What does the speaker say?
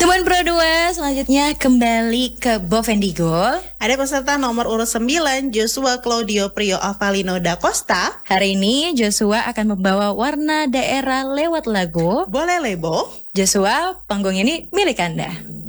Teman Pro 2, selanjutnya kembali ke Bovendigo. Ada peserta nomor urut 9, Joshua Claudio Prio Avalino da Costa. Hari ini Joshua akan membawa warna daerah lewat lagu Boleh Lebo. Joshua, panggung ini milik Anda.